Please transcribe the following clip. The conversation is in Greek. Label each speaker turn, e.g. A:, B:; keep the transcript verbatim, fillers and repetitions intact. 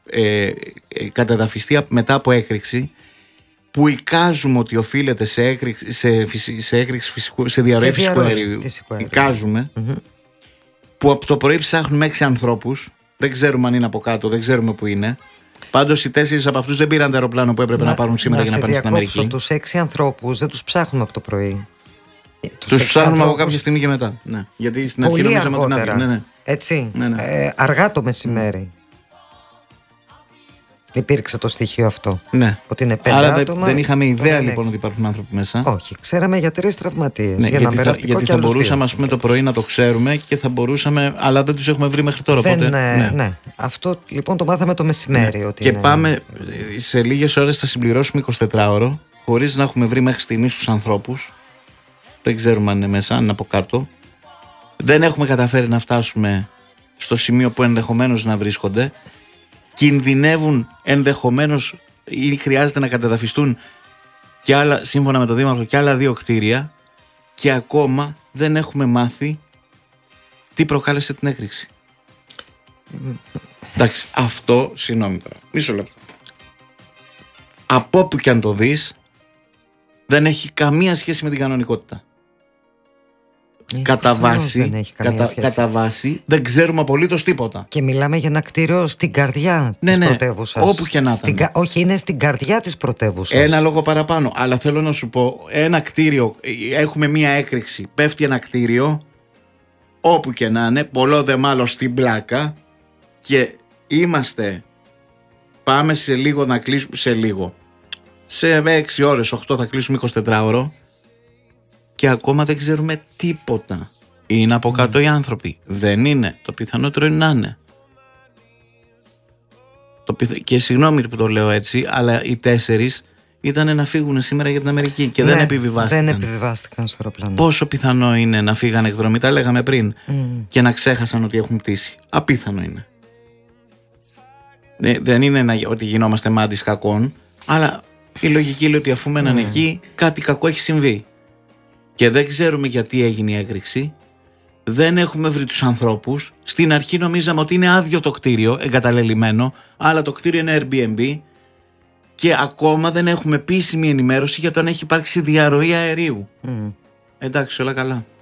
A: ε, ε, κατεδαφιστεί μετά από έκρηξη, που εικάζουμε ότι οφείλεται σε έκρηξη, σε, σε έκρηξη φυσικού, σε διαρροή σε φυσικού αερίου, εικάζουμε, mm-hmm. που από το πρωί ψάχνουμε έξι ανθρώπους, δεν ξέρουμε αν είναι από κάτω, δεν ξέρουμε που είναι. Πάντως οι τέσσερις από αυτούς δεν πήραν το αεροπλάνο που έπρεπε να, να πάρουν σήμερα να για να πάνε στην Αμερική.
B: Τους έξι ανθρώπους δεν τους ψάχνουμε από το πρωί.
A: Τους, τους ψάχνουμε ανθρώπους... από κάποια στιγμή και μετά. Ναι. Γιατί στην αρχή νομίζαμε ότι την άδεια. Ναι, ναι.
B: Έτσι.
A: Ναι, ναι.
B: Ε, αργά το μεσημέρι. Mm. Υπήρξε το στοιχείο αυτό.
A: Ναι.
B: Ότι είναι πέντε
A: Άρα
B: άτομα,
A: δεν είχαμε ιδέα λοιπόν ότι υπάρχουν άνθρωποι μέσα.
B: Όχι, ξέραμε για τρεις τραυματίες.
A: Ναι,
B: για
A: γιατί
B: να
A: θα, γιατί θα μπορούσαμε ας πούμε, το πρωί να το ξέρουμε και θα μπορούσαμε, αλλά δεν τους έχουμε βρει μέχρι τώρα.
B: Δεν,
A: οπότε,
B: ναι,
A: ναι.
B: ναι. Αυτό λοιπόν το μάθαμε το μεσημέρι.
A: Ναι.
B: Ότι
A: και
B: είναι...
A: πάμε σε λίγες ώρες θα συμπληρώσουμε εικοσιτετράωρο χωρίς να έχουμε βρει μέχρι στιγμής τους ανθρώπους. Δεν ξέρουμε αν είναι μέσα, αν είναι από κάτω. Δεν έχουμε καταφέρει να φτάσουμε στο σημείο που ενδεχομένως να βρίσκονται. Κινδυνεύουν ενδεχομένως ή χρειάζεται να κατεδαφιστούν και άλλα, σύμφωνα με το Δήμαρχο, και άλλα δύο κτίρια, και ακόμα δεν έχουμε μάθει τι προκάλεσε την έκρηξη. Εντάξει, αυτό, συγγνώμη τώρα, μισό λεπτό. Από όπου και αν το δεις, δεν έχει καμία σχέση με την κανονικότητα.
B: Ε,
A: κατά βάση,
B: δεν
A: κατά, κατά βάση δεν ξέρουμε απολύτως τίποτα.
B: Και μιλάμε για ένα κτίριο στην καρδιά
A: ναι,
B: της
A: ναι,
B: πρωτεύουσας.
A: Όπου και να ήταν.
B: Στην, όχι, είναι στην καρδιά της πρωτεύουσας.
A: Ένα λόγο παραπάνω. Αλλά θέλω να σου πω, ένα κτίριο, έχουμε μία έκρηξη, πέφτει ένα κτίριο, όπου και να είναι, πολλό δε μάλλον στην πλάκα, και είμαστε, πάμε σε λίγο να κλείσουμε, σε λίγο. Σε έξι ώρες, οκτώ θα κλείσουμε εικοσιτετράωρο. Και ακόμα δεν ξέρουμε τίποτα. Είναι από κάτω mm. οι άνθρωποι. Δεν είναι. Το πιθανότερο είναι να είναι. Το πιθ... Και συγγνώμη που το λέω έτσι, αλλά οι τέσσερις ήταν να φύγουν σήμερα για την Αμερική και ναι, δεν επιβιβάστηκαν.
B: Δεν επιβιβάστηκαν στο αεροπλάνο.
A: Πόσο πιθανό είναι να φύγανε εκδρομή, τα λέγαμε πριν, mm. και να ξέχασαν ότι έχουν πτήσει. Απίθανο είναι. Δεν είναι να... ότι γινόμαστε μάντις κακών, αλλά η λογική λέει ότι αφού μέναν mm. εκεί, κάτι κακό έχει συμβεί. Και δεν ξέρουμε γιατί έγινε η έκρηξη. Δεν έχουμε βρει τους ανθρώπους. Στην αρχή νομίζαμε ότι είναι άδειο το κτίριο, εγκαταλελειμμένο, αλλά το κτίριο είναι Airbnb και ακόμα δεν έχουμε επίσημη ενημέρωση για το αν έχει υπάρξει διαρροή αερίου. Mm. Εντάξει, όλα καλά.